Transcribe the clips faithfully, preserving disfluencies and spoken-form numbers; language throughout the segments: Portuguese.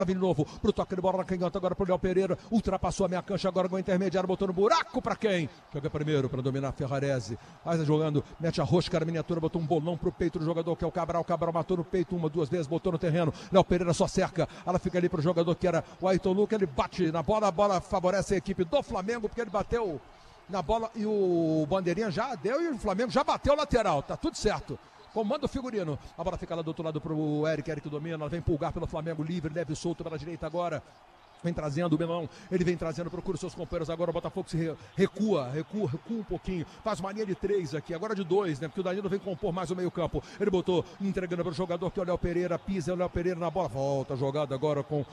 De novo, pro toque de bola na canhota, agora pro Léo Pereira, ultrapassou a meia cancha, agora com o intermediário, botou no buraco pra quem? Chega primeiro pra dominar Ferrarese, Aiza jogando, mete a rosca na miniatura, botou um bolão pro peito do jogador que é o Cabral, Cabral matou no peito uma, duas vezes, botou no terreno, Léo Pereira só cerca, ela fica ali pro jogador que era o Ayrton Lucas, ele bate na bola, a bola favorece a equipe do Flamengo, porque ele bateu na bola e o Bandeirinha já deu e o Flamengo já bateu lateral, tá tudo certo. Comando o figurino, a bola fica lá do outro lado pro Eric, Eric domina, ela vem pulgar pelo Flamengo, livre, leve e solto pela direita agora. Vem trazendo o Melão, ele vem trazendo, procura os seus companheiros agora, o Botafogo se re, recua, recua, recua um pouquinho, faz mania de três aqui, agora de dois, né, porque o Danilo vem compor mais o meio campo, ele botou, entregando para o jogador que é o Léo Pereira, pisa o Léo Pereira na bola, volta a jogada agora com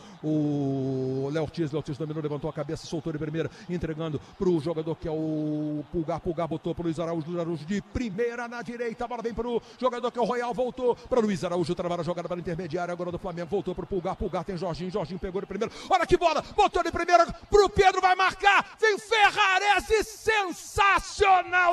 o Léo Ortiz, Léo Ortiz dominou, levantou a cabeça, soltou de primeira, entregando para o jogador que é o Pulgar, Pulgar botou para o Luiz Araújo, Luiz Araújo de primeira na direita, a bola vem para o jogador que é o Royal, voltou para o Luiz Araújo, travar a jogada para a intermediária agora do Flamengo, voltou para o Pulgar, Pulgar tem Jorginho, Jorginho pegou de primeira, olha que bola, botou de primeira pro Pedro, vai marcar, vem Ferrarese, sensacional,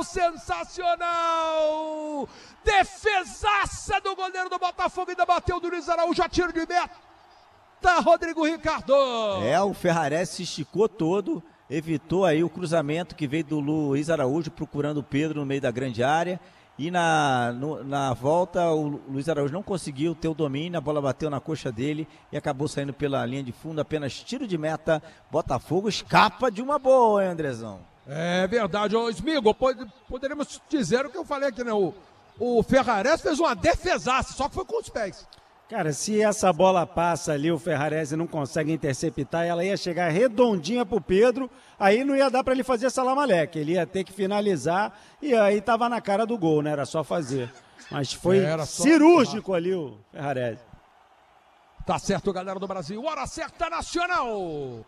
sensacional, defesaça do goleiro do Botafogo, ainda bateu do Luiz Araújo, já tiro de meta, Rodrigo Ricardo. É, o Ferrarese se esticou todo, evitou aí o cruzamento que veio do Luiz Araújo procurando o Pedro no meio da grande área. E na, no, na volta o Luiz Araújo não conseguiu ter o domínio, a bola bateu na coxa dele e acabou saindo pela linha de fundo, apenas tiro de meta, Botafogo escapa de uma boa, hein, Andrezão? É verdade, ô Smigo, pode, poderíamos dizer o que eu falei aqui, né, o, o Ferrarese fez uma defesaça, só que foi com os pés. Cara, se essa bola passa ali, o Ferrarese não consegue interceptar, ela ia chegar redondinha pro Pedro, aí não ia dar para ele fazer salamaleque, ele ia ter que finalizar e aí tava na cara do gol, né? Era só fazer. Mas foi só cirúrgico ali o Ferrarese. Tá certo, galera do Brasil, hora certa nacional!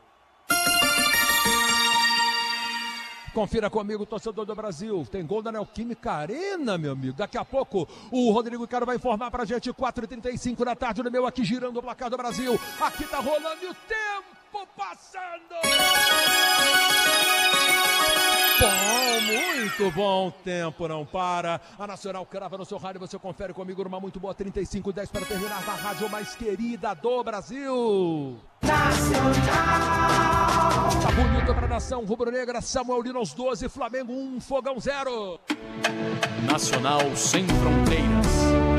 Confira comigo, torcedor do Brasil. Tem gol da Neoquímica Arena, meu amigo. Daqui a pouco o Rodrigo Caro vai informar pra gente. quatro e trinta e cinco da tarde no meu aqui girando o placar do Brasil. Aqui tá rolando e o tempo passando. Bom, muito bom tempo, não para. A Nacional crava no seu rádio, você confere comigo numa muito boa trinta e cinco dez para terminar na rádio mais querida do Brasil. Nacional! Tá bonito pra nação rubro-negra, Samuel Lino aos doze, Flamengo um, Fogão zero. Nacional sem fronteiras.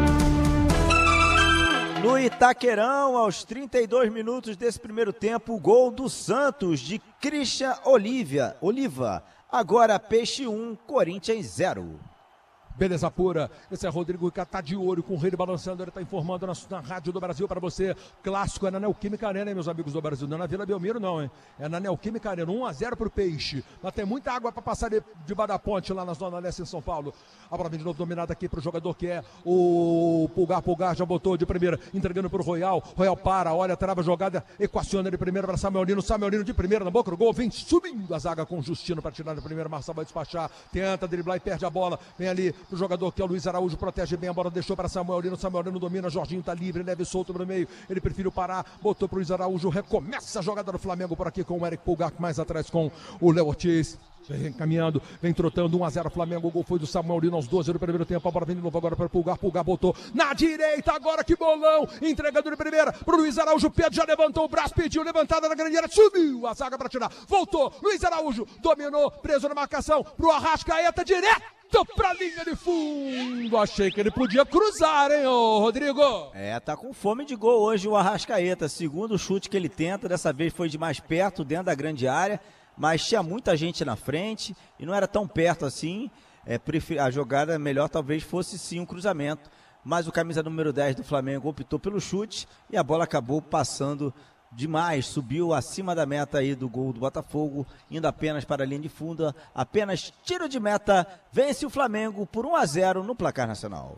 No Itaquerão, aos trinta e dois minutos desse primeiro tempo, o gol do Santos de Christian Olivia, Oliva. Agora Peixe um, Corinthians zero. Beleza pura, esse é Rodrigo que tá de olho com o rei balançando, ele tá informando na, na Rádio do Brasil para você, clássico é na Neoquímica Arena, hein, meus amigos do Brasil, não é na Vila Belmiro não, hein, é na Neoquímica Arena, um a zero pro Peixe, mas tem muita água para passar de, debaixo da ponte lá na Zona Leste em São Paulo. A bola vem de novo dominada aqui pro jogador que é o Pulgar, Pulgar já botou de primeira, entregando pro Royal, Royal para, olha, trava a jogada, equaciona de primeira para Samuel Lino, Samuel Lino de primeira na boca do gol, vem subindo a zaga com o Justino para tirar de primeira, Marçal vai despachar, tenta driblar e perde a bola, vem ali pro jogador que é o Luiz Araújo, protege bem a bola, deixou para Samuel Lino, Samuel Lino domina, Jorginho tá livre, leve solto no meio, ele preferiu parar, botou pro Luiz Araújo, recomeça a jogada do Flamengo por aqui com o Eric Pulgar, mais atrás com o Léo Ortiz. Vem caminhando, vem trotando, um a zero Flamengo, o gol foi do Samuel Lino aos doze do primeiro tempo, a bola vem de novo agora para Pulgar, Pulgar botou na direita, agora que bolão, entregando de primeira pro Luiz Araújo, Pedro já levantou o braço, pediu levantada na grande área, subiu a zaga para tirar, voltou, Luiz Araújo, dominou, preso na marcação, pro Arrascaeta, direto pra linha de fundo, achei que ele podia cruzar, hein, ô Rodrigo? É, tá com fome de gol hoje o Arrascaeta, segundo chute que ele tenta, dessa vez foi de mais perto, dentro da grande área, mas tinha muita gente na frente e não era tão perto assim, é, a jogada melhor talvez fosse sim um cruzamento, mas o camisa número dez do Flamengo optou pelo chute e a bola acabou passando demais, subiu acima da meta aí do gol do Botafogo, indo apenas para a linha de fundo, apenas tiro de meta, vence o Flamengo por um a zero no placar nacional.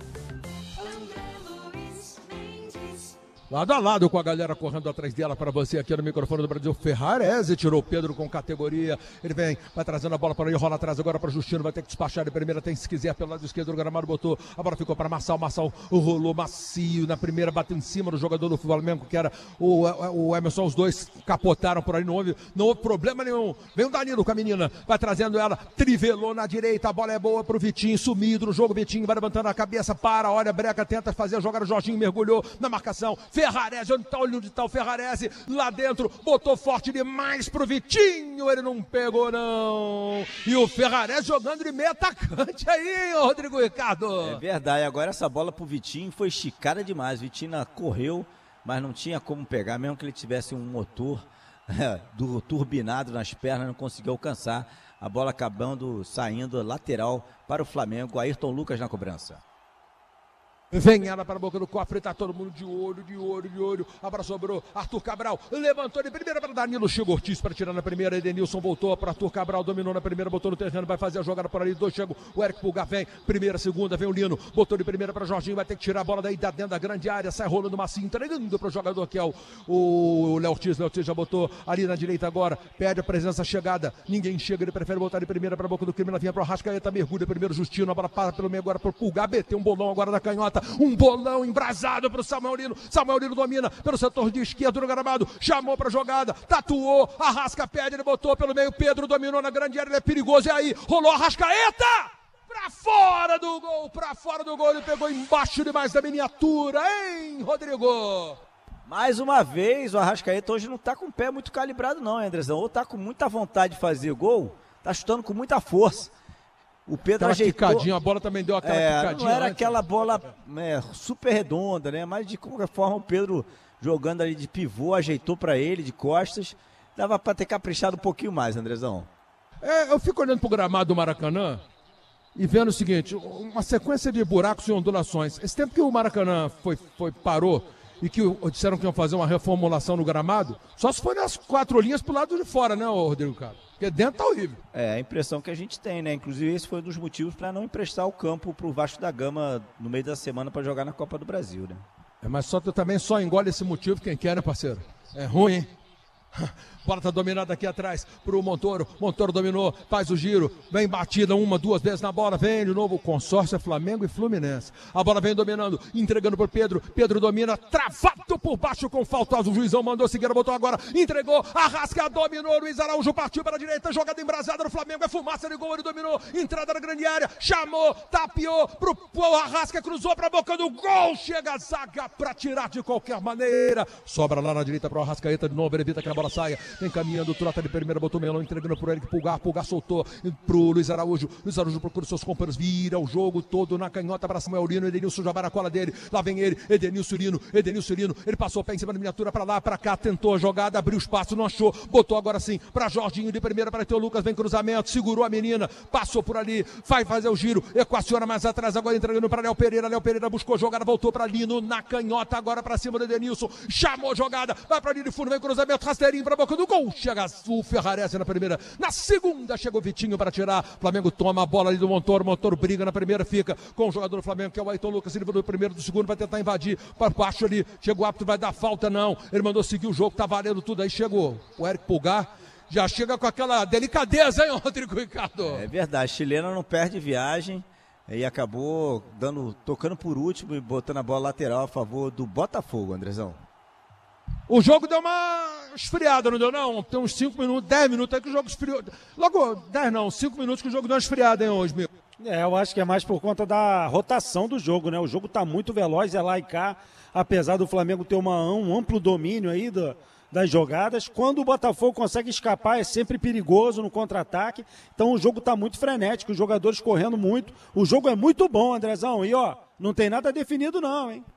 Lado a lado com a galera correndo atrás dela para você aqui no microfone do Brasil. Ferrarese tirou o Pedro com categoria. Ele vem, vai trazendo a bola para ele, rola atrás agora para Justino, vai ter que despachar de primeira, tem se quiser pelo lado esquerdo, o Gramado botou, a bola ficou para Marçal, Marçal rolou macio na primeira, bateu em cima do jogador do Flamengo, que era o, o Emerson, os dois capotaram por aí, não houve, não houve problema nenhum. Vem o Danilo com a menina, vai trazendo ela, trivelou na direita, a bola é boa pro Vitinho, sumido no jogo, Vitinho vai levantando a cabeça, para, olha, breca, tenta fazer a jogada, Jorginho mergulhou na marcação, Ferrarese, onde tá, onde tá o Ferrarese? Lá dentro, botou forte demais pro Vitinho, ele não pegou não. E o Ferrarese jogando de meio atacante aí, hein, Rodrigo Ricardo? É verdade, agora essa bola pro Vitinho foi esticada demais. O Vitinho correu, mas não tinha como pegar, mesmo que ele tivesse um motor é, do, turbinado nas pernas, não conseguiu alcançar. A bola acabando, saindo lateral para o Flamengo. Ayrton Lucas na cobrança. Vem ela para a boca do cofre, tá todo mundo de olho, de olho, de olho. Agora sobrou Arthur Cabral, levantou de primeira para Danilo, chegou Ortiz para tirar na primeira, Edenilson voltou para Arthur Cabral, dominou na primeira, botou no terreno, vai fazer a jogada por ali, dois chegam, o Eric Pulgar vem, primeira, segunda, vem o Lino, botou de primeira para Jorginho, vai ter que tirar a bola daí da dentro da grande área, sai rolando Massinho, entregando para o jogador que é o, o Léo Ortiz, Léo Ortiz já botou ali na direita agora, pede a presença, chegada, ninguém chega, ele prefere botar de primeira para a boca do crime, ela vinha para o Arrascaeta, mergulha primeiro, Justino, a bola para pelo meio agora para o Pulgar, B T um bolão agora da canhota, um bolão embrasado para o Samuel Lino, Samuel Lino domina pelo setor de esquerdo no gramado, chamou para a jogada, tatuou, Arrasca pede, ele botou pelo meio, Pedro dominou na grande área, ele é perigoso, e aí, rolou Arrascaeta, para fora do gol, para fora do gol, ele pegou embaixo demais da miniatura, hein, Rodrigo? Mais uma vez, o Arrascaeta hoje não tá com o pé muito calibrado não, Andrezão, ou tá com muita vontade de fazer gol, tá chutando com muita força. O Pedro aquela ajeitou... quicadinha, a bola também deu aquela é, quicadinha. Não era antes. aquela bola é, super redonda, né? Mas de qualquer forma o Pedro jogando ali de pivô, ajeitou para ele de costas. Dava para ter caprichado um pouquinho mais, Andrezão. É, eu fico olhando pro gramado do Maracanã e vendo o seguinte, uma sequência de buracos e ondulações. Esse tempo que o Maracanã foi, foi, parou e que disseram que iam fazer uma reformulação no gramado, só se for nas quatro linhas pro lado de fora, né, Rodrigo Carlos? Porque dentro tá horrível. É, a impressão que a gente tem, né? Inclusive esse foi um dos motivos para não emprestar o campo pro Vasco da Gama no meio da semana para jogar na Copa do Brasil, né? É, mas só tu também só engole esse motivo quem quer, né, parceiro? É ruim, hein? Bola tá dominada aqui atrás pro Montoro, Montoro dominou, faz o giro, vem batida uma, duas vezes na bola, vem de novo, o consórcio é Flamengo e Fluminense, a bola vem dominando, entregando por Pedro, Pedro domina, travado por baixo com faltoso, o juizão mandou seguir, botou agora, entregou, Arrasca dominou, Luiz Araújo partiu para a direita, jogada embrasada no Flamengo, é fumaça de gol, ele dominou, entrada na grande área, chamou, tapeou pro, pro Arrasca, cruzou pra boca do gol, chega a zaga pra tirar de qualquer maneira, sobra lá na direita pro Arrascaeta de novo, ele evita que a bola saia, vem caminhando, trota de primeira, botou melão, entregando pro Eric Pulgar, Pulgar soltou pro Luiz Araújo, Luiz Araújo procura seus companheiros, vira o jogo todo na canhota para Samuel Lino, Edenilson já vai na cola dele, lá vem ele, Edenilson Lino, Edenilson Lino, ele passou o pé em cima da miniatura, pra lá, pra cá, tentou a jogada, abriu espaço, não achou, botou agora sim, pra Jorginho de primeira, para Teu Lucas, vem cruzamento, segurou a menina, passou por ali, vai fazer o giro, equaciona mais atrás, agora entregando para Léo Pereira, Léo Pereira buscou jogada, voltou pra Lino, na canhota, agora pra cima do Edenilson, chamou jogada, vai pra linha de fundo, vem cruzamento, rasteirinho pra boca do gol, chega o Ferrarese na primeira, na segunda chegou o Vitinho para tirar, Flamengo toma a bola ali do Montoro, Montoro briga na primeira, fica com o jogador do Flamengo que é o Ayrton Lucas, ele do primeiro, do segundo, vai tentar invadir para baixo ali, chegou o árbitro, vai dar falta não, ele mandou seguir o jogo, tá valendo tudo, aí chegou o Eric Pulgar, já chega com aquela delicadeza, hein, Rodrigo Ricardo? É verdade, chilena não perde viagem e acabou dando, tocando por último e botando a bola lateral a favor do Botafogo, Andrezão. O jogo deu uma esfriada, não deu não? Tem uns cinco minutos, dez minutos aí que o jogo esfriou. Logo, dez não, cinco minutos que o jogo deu uma esfriada, hein, hoje, meu. É, eu acho que é mais por conta da rotação do jogo, né? O jogo tá muito veloz, é lá e cá, apesar do Flamengo ter uma, um amplo domínio aí do, das jogadas. Quando o Botafogo consegue escapar, é sempre perigoso no contra-ataque. Então o jogo tá muito frenético, os jogadores correndo muito. O jogo é muito bom, Andrezão. E ó, não tem nada definido não, hein?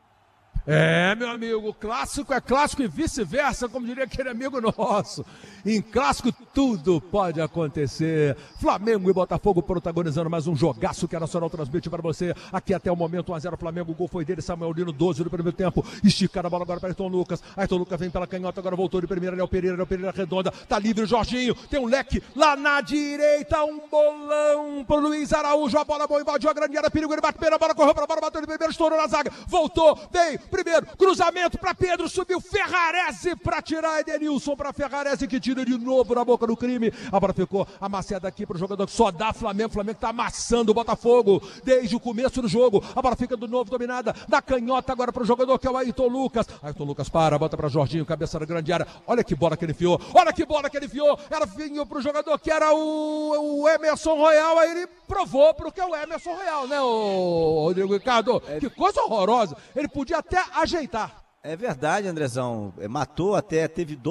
É, meu amigo, clássico é clássico e vice-versa, como diria aquele amigo nosso. Em clássico tudo pode acontecer. Flamengo e Botafogo protagonizando mais um jogaço que a Nacional transmite para você. Aqui até o momento, um a zero Flamengo, o gol foi dele, Samuel Lino, doze do primeiro tempo. Esticada a bola agora para Ayrton Lucas. Ayrton Lucas vem pela canhota, agora voltou de primeira, Léo Pereira, Léo Pereira redonda, tá livre o Jorginho, tem um leque lá na direita, um bolão pro Luiz Araújo, a bola boa, invadiu a grande área, perigo, ele bate pela bola, correu pra bola, bateu de primeiro, estourou na zaga, voltou, veio, primeiro, cruzamento para Pedro, subiu Ferrarese para tirar, Edenilson para Ferrarese que tira de novo na boca do crime, a bola ficou amassada aqui para o jogador que só dá Flamengo, o Flamengo tá amassando o Botafogo desde o começo do jogo, a bola fica de novo dominada, da canhota agora para o jogador que é o Ayrton Lucas, Ayrton Lucas para, bota para Jorginho, cabeça da grande área, olha que bola que ele enfiou, olha que bola que ele enfiou, era vinho para o jogador que era o, o Emerson Royal, aí ele provou pro que é o Emerson Royal, né, o Rodrigo Ricardo, que coisa horrorosa, ele podia até ajeitar. É verdade, Andrezão. Matou até, teve dois